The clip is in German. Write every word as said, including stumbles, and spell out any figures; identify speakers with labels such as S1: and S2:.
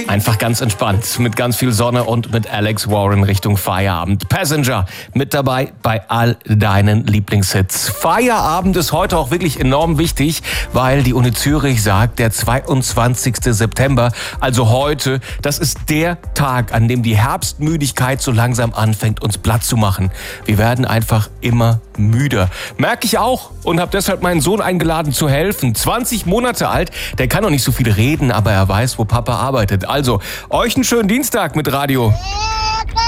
S1: Einfach ganz entspannt, mit ganz viel Sonne und mit Alex Warren Richtung Feierabend. Passenger mit dabei bei all deinen Lieblingshits. Feierabend ist heute auch wirklich enorm wichtig, weil die Uni Zürich sagt, der zweiundzwanzigster September, also heute, das ist der Tag, an dem die Herbstmüdigkeit so langsam anfängt, uns platt zu machen. Wir werden einfach immer müder. Merke ich auch und habe deshalb meinen Sohn eingeladen zu helfen. zwanzig Monate alt, der kann noch nicht so viel reden, aber er weiß, wo Papa arbeitet. Also, euch einen schönen Dienstag mit Radio